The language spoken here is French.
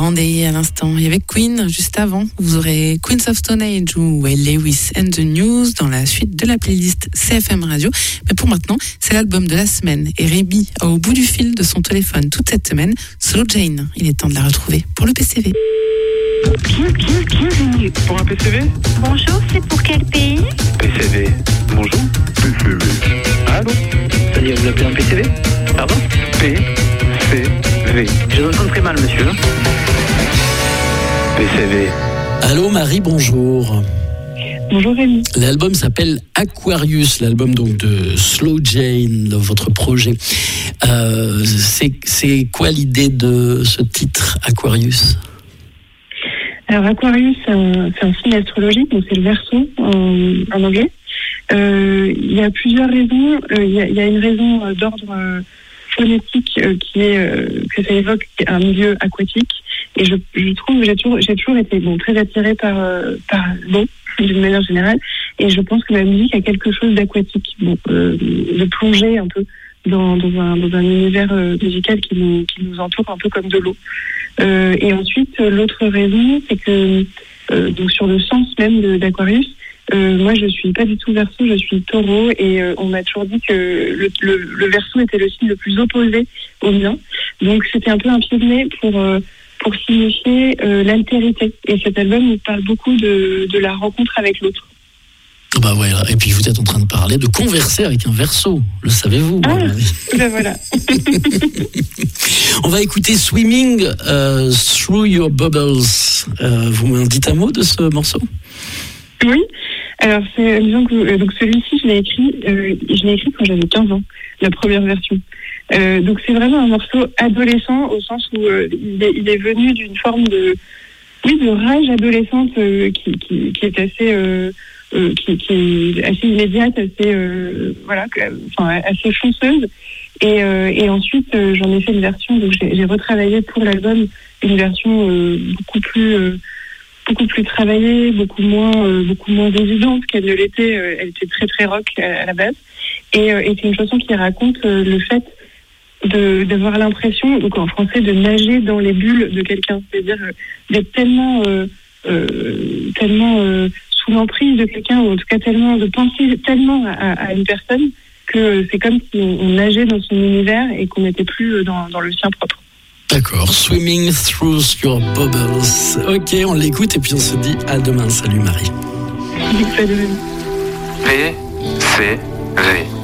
Grande à l'instant. Il y avait Queen juste avant. Vous aurez Queens of Stone Age ou Waylon Lewis and the News dans la suite de la playlist CFM Radio. Mais pour maintenant, c'est l'album de la semaine. Et Rémi a au bout du fil de son téléphone toute cette semaine. Slow Jane. Il est temps de la retrouver pour le PCV. Bienvenue. Pour un PCV ? Bonjour, c'est pour quel pays ? PCV. Bonjour. PCV. Allô ? C'est-à-dire, vous l'appelez un PCV ? Pardon ? PCV. Je vous entends très mal, monsieur. PCV. Allô Marie, bonjour. Bonjour Rémi. L'album s'appelle Aquarius, l'album donc de Slow Jane, de votre projet. C'est quoi l'idée de ce titre, Aquarius ? Alors Aquarius, c'est un signe astrologique, donc c'est le Verseau en anglais. Il y a plusieurs raisons. Il y a une raison d'ordre phonétique qui est que ça évoque un milieu aquatique. Et je trouve que j'ai toujours été très attirée par l'eau d'une manière générale. Et je pense que la musique a quelque chose d'aquatique, de plonger un peu dans un univers musical qui nous entoure un peu comme de l'eau. Et ensuite, l'autre raison, c'est que donc sur le sens même d'Aquarius, moi je suis pas du tout Verseau, je suis Taureau, et on m'a toujours dit que le Verseau était le signe le plus opposé au mien. Donc c'était un peu un pied de nez pour signifier l'altérité. Et cet album il parle beaucoup de la rencontre avec l'autre. Bah voilà. Et puis vous êtes en train de parler, de converser avec un Verseau, le savez-vous ? Ben voilà. On va écouter Swimming Through Your Bubbles. Vous m'en dites un mot de ce morceau ? Oui. Alors disons que donc celui-ci je l'ai écrit quand j'avais 15 ans, la première version. Donc c'est vraiment un morceau adolescent au sens où il est venu d'une forme de rage adolescente qui est assez qui est assez immédiate, assez fonceuse. Et ensuite, j'en ai fait une version, donc j'ai retravaillé pour l'album une version beaucoup plus travaillée, beaucoup moins évidente qu'elle ne l'était. Elle était très très rock à la base. Et c'est une chanson qui raconte le fait d'avoir l'impression, donc en français, de nager dans les bulles de quelqu'un, c'est-à-dire d'être tellement sous l'emprise de quelqu'un, ou en tout cas de penser tellement à une personne que c'est comme si on nageait dans son univers et qu'on n'était plus dans le sien propre. D'accord, Swimming Through Your Bubbles. Ok, on l'écoute et puis on se dit à demain. Salut Marie. PCV.